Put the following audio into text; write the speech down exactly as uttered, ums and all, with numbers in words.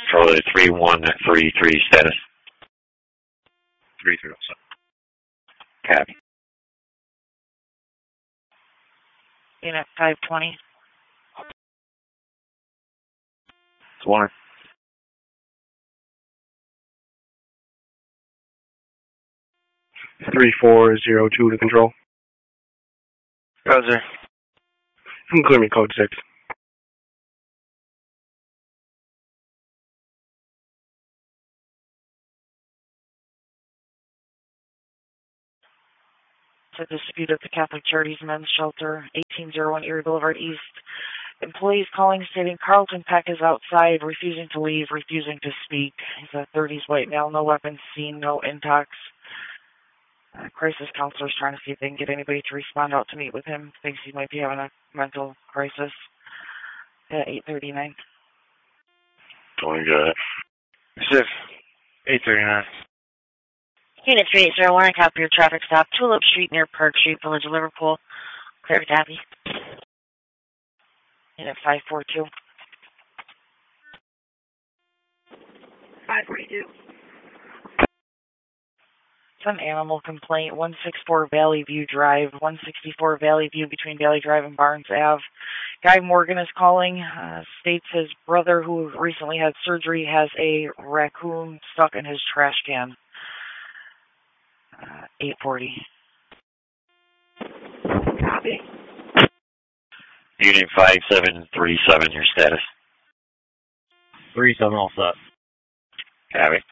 Charlie three one three three status. three three also. Copy. Unit five twenty. It's Warner. three four zero two to control. Roger. You can clear me code six. To dispute at the Catholic Charities Men's Shelter, eighteen oh one Erie Boulevard East. Employees calling stating Carlton Peck is outside, refusing to leave, refusing to speak. He's a thirties white male, no weapons seen, no intox. Uh, crisis counselors trying to see if they can get anybody to respond out to meet with him. Thinks he might be having a mental crisis. At eight thirty-nine. Going good. Shift eight thirty-nine. Unit three eight zero one, copy your traffic stop. Tulip Street near Park Street, Village of Liverpool. Clear to copy. Unit five four two. five forty-two. Some animal complaint, one sixty-four Valley View Drive, one sixty-four Valley View between Valley Drive and Barnes Avenue. Guy Morgan is calling, uh, states his brother who recently had surgery has a raccoon stuck in his trash can. Uh, eight forty. Copy. Unit five seven three seven, your status. three seven all set. Copy.